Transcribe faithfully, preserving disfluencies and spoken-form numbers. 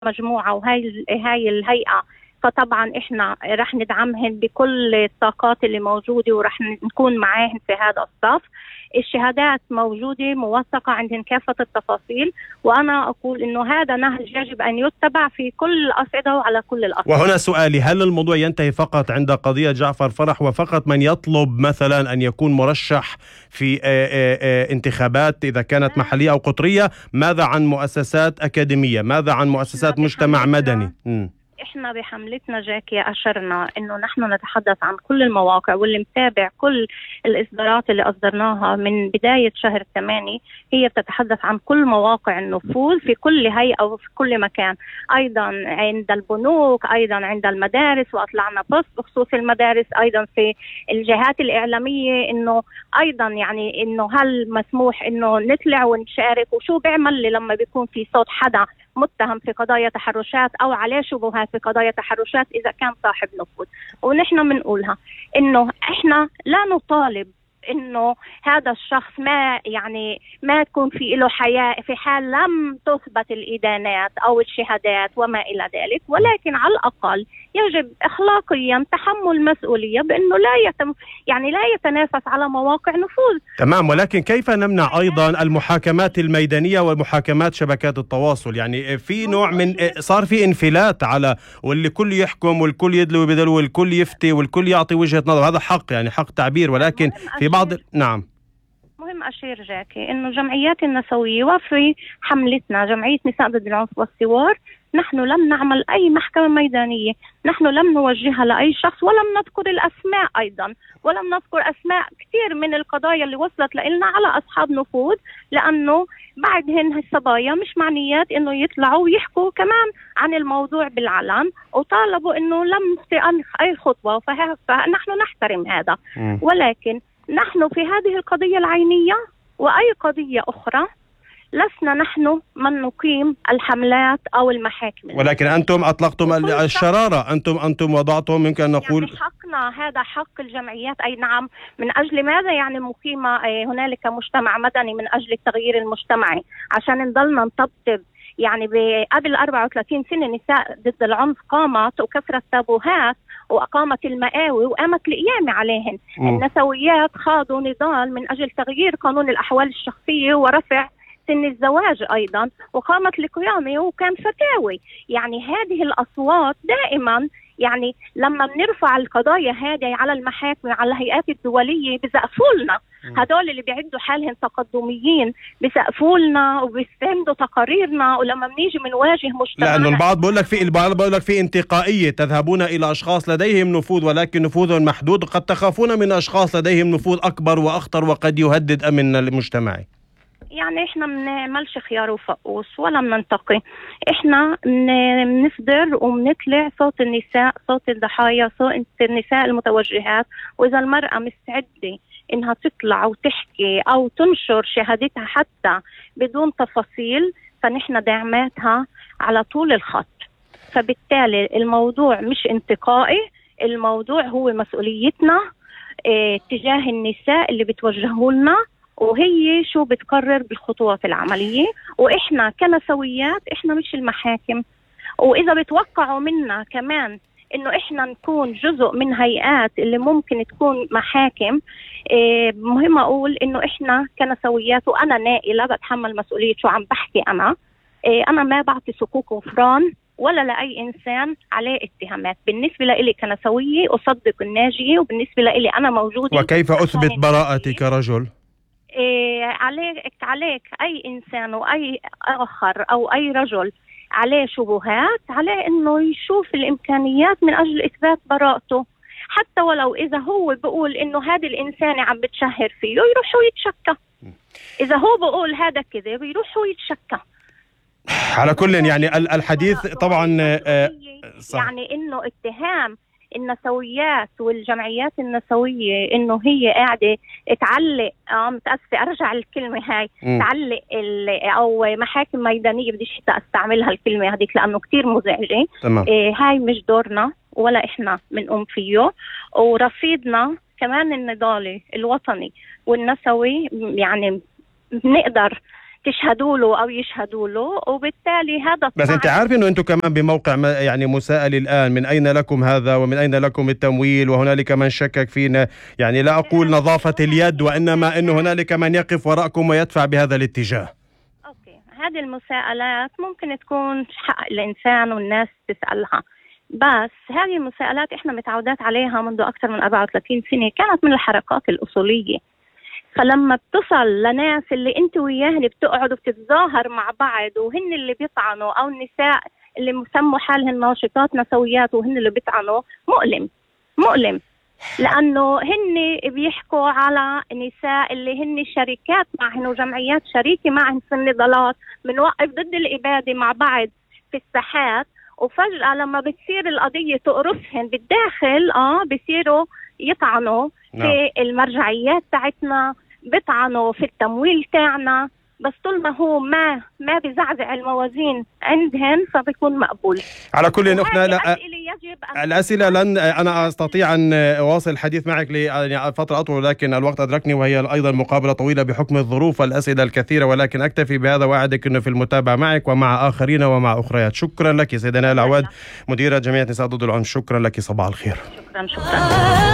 مجموعة وهاي هاي الهيئة، فطبعا احنا رح ندعمهن بكل الطاقات اللي موجودة ورح نكون معاهن في هذا الصف. الشهادات موجودة موثقة عندهم كافة التفاصيل، وأنا أقول إنه هذا نهج يجب أن يتبع في كل الأصعدة وعلى كل الأصعدة. وهنا سؤالي، هل الموضوع ينتهي فقط عند قضية جعفر فرح وفقط من يطلب مثلا أن يكون مرشح في انتخابات إذا كانت محلية أو قطرية؟ ماذا عن مؤسسات أكاديمية؟ ماذا عن مؤسسات مجتمع مدني؟ م. إحنا بحملتنا جاكي أشرنا إنه نحن نتحدث عن كل المواقع، واللي متابع كل الإصدارات اللي أصدرناها من بداية شهر ثمانية هي بتتحدث عن كل مواقع النفوذ في كل هيئة وفي كل مكان، أيضا عند البنوك، أيضا عند المدارس، وأطلعنا بوست بخصوص المدارس، أيضا في الجهات الإعلامية، إنه أيضا يعني إنه هل مسموح إنه نطلع ونشارك، وشو بيعمل لما بيكون في صوت حدا متهم في قضايا تحرشات أو عليه شبهات في قضايا تحرشات إذا كان صاحب نفوذ. ونحن بنقولها إنه إحنا لا نطالب إنه هذا الشخص ما يعني ما تكون في له حياة في حال لم تثبت الإدانات أو الشهادات وما إلى ذلك، ولكن على الأقل يجب أخلاقيا تحمل مسؤولية بأنه لا يتم يعني لا يتنافس على مواقع نفوذ. تمام، ولكن كيف نمنع أيضا المحاكمات الميدانية ومحاكمات شبكات التواصل؟ يعني في نوع من صار في انفلات على واللي كل يحكم والكل يدلو وبدلو والكل يفتي والكل يعطي وجهة نظر، هذا حق يعني حق تعبير، ولكن في بعض نعم. مهم أشير جاكي إنه جمعيات النسوية وفي حملتنا جمعية نساء ضد العنف والسوار نحن لم نعمل أي محكمة ميدانية، نحن لم نوجهها لأي شخص ولم نذكر الأسماء أيضا، ولم نذكر أسماء كثير من القضايا اللي وصلت لنا على أصحاب نفوذ، لأنه بعدهن الصبايا مش معنيات إنه يطلعوا ويحكوا كمان عن الموضوع بالعلن، وطالبوا إنه لم تأخذ أي خطوة، فنحن نحترم هذا. ولكن نحن في هذه القضية العينية وأي قضية أخرى لسنا نحن من نقيم الحملات أو المحاكم، ولكن أنتم أطلقتم الشرارة، أنتم أنتم وضعتم يمكن أن نقول يعني حقنا، هذا حق الجمعيات. أي نعم، من أجل ماذا يعني مقيمة هنالك مجتمع مدني من أجل التغيير المجتمعي عشان نضلنا نطبطب. يعني قبل أربعة وثلاثين سنة نساء ضد العنف قامت وكسرت تابوهات وأقامت المآوي وقامت القيامة عليهن. م. النسويات خاضوا نضال من أجل تغيير قانون الأحوال الشخصية ورفع سن الزواج أيضا، وقامت لقيامة وكان فتاوي. يعني هذه الأصوات دائما يعني لما بنرفع القضايا هذه على المحاكم على الهيئات الدولية بيسقفوا لنا، هدول اللي بيعدوا حالهم تقدميين بيسقفوا لنا وبيستندوا تقاريرنا، ولما بنيجي بنواجه مجتمعنا لأنه البعض بقول لك في البعض بقول لك في انتقائية، تذهبون إلى أشخاص لديهم نفوذ ولكن نفوذهم محدود، قد تخافون من أشخاص لديهم نفوذ أكبر وأخطر وقد يهدد أمن المجتمعي. يعني احنا ما بنعملش خيار وفقوس ولا بننتقي، احنا بنصدر وبنطلع صوت النساء، صوت الضحايا، صوت النساء المتوجهات. واذا المرأة مستعدة انها تطلع وتحكي او تنشر شهادتها حتى بدون تفاصيل فنحن دعماتها على طول الخط. فبالتالي الموضوع مش انتقائي، الموضوع هو مسؤوليتنا اه تجاه النساء اللي بتوجهوا لنا، وهي شو بتقرر بالخطوات العملية. وإحنا كنسويات إحنا مش المحاكم، وإذا بتوقعوا منا كمان إنه إحنا نكون جزء من هيئات اللي ممكن تكون محاكم، إيه مهم أقول إنه إحنا كنسويات وأنا نائلة بتحمل مسؤولية شو عم بحكي أنا. إيه أنا ما بعطي صكوك وفران ولا لأي إنسان عليه اتهامات. بالنسبة لإلي كنسوية أصدق الناجية، وبالنسبة لإلي أنا موجودة. وكيف أثبت براءتي كرجل؟ إيه عليك عليك أي إنسان وأي آخر أو أي رجل عليه شبهات، عليه إنه يشوف الإمكانيات من أجل إثبات براءته، حتى ولو إذا هو بقول إنه هذه الإنسانة عم بتشهر فيه يروح هو يتشكى. إذا هو بقول هذا كذب يروح هو يتشكى. على كل يعني الحديث طبعا يعني إنه اتهام النسويات والجمعيات النسوية إنه هي قاعدة تعلق اه متأسفة أرجع الكلمة هاي م. تعلق أو محاكم ميدانية، بديش أستعملها الكلمة هذيك لأنه كتير مزعجة. إيه هاي مش دورنا ولا إحنا بنقوم فيه. ورصيدنا كمان النضالي الوطني والنسوي يعني بنقدر تشهدوا له أو يشهدوا له، وبالتالي هذا. بس أنت عارف إنه أنتم كمان بموقع يعني مسائل الآن، من أين لكم هذا ومن أين لكم التمويل، وهنالك من شكك فينا، يعني لا أقول نظافة اليد وإنما إنه هنالك من يقف وراءكم ويدفع بهذا الاتجاه. أوكي، هذه المساءلات ممكن تكون حق الإنسان والناس تسألها، بس هذه المساءلات إحنا متعودات عليها منذ أكثر من أربعة وثلاثين سنة، كانت من الحركات الأصولية. فلما بتصل لناس اللي انت وياه اللي بتقعدوا بتتظاهر مع بعض وهن اللي بيطعنوا، او النساء اللي مسموا حالهن ناشطات نسويات وهن اللي بيطعنوا، مؤلم مؤلم، لانه هن بيحكوا على نساء اللي هن شركات معهن وجمعيات شريكه معهن في النضالات، بنوقف ضد الاباده مع بعض في الساحات، وفجاه لما بتصير القضيه تقرصهن بالداخل اه بصيروا يطعنوا في المرجعيات تاعتنا، بيطعنوا في التمويل تاعنا، بس طول ما هو ما ما بزعزع الموازين عندهن فبيكون مقبول. على كل اختنا لا أن الاسئله لن انا استطيع ان اواصل الحديث معك لفتره اطول، لكن الوقت ادركني وهي ايضا مقابله طويله بحكم الظروف والاسئله الكثيره، ولكن اكتفي بهذا واعدك انه في المتابعه معك ومع اخرين ومع اخريات. شكرا لك سيدنا العواد، مديره جمعيه نساء ضد العنف، شكرا لك، صباح الخير. شكرا شكرا.